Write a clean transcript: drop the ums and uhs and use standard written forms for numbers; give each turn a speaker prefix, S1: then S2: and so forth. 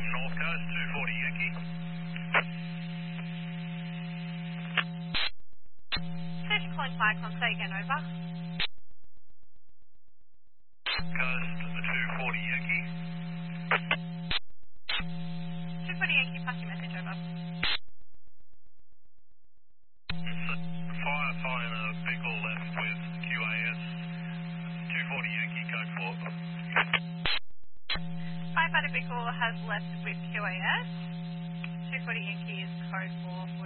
S1: from North Coast, 240 Yankee.
S2: 30 calling flight, say again, over.
S1: Coast, 240 Yankee.
S2: 240 Yankee, pass your message, over.
S1: Firefighter vehicle left with QAS, 240 Yankee, code 4.
S2: Firefighter vehicle has left with QAS. 240 Yankee is code 4.